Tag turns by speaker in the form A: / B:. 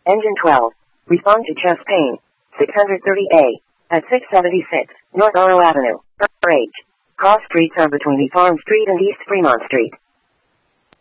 A: Engine 12. Respond to chest pain. 630A. At 676 North Oro Avenue. Rage. Cross streets are between Farm Street and East Fremont Street.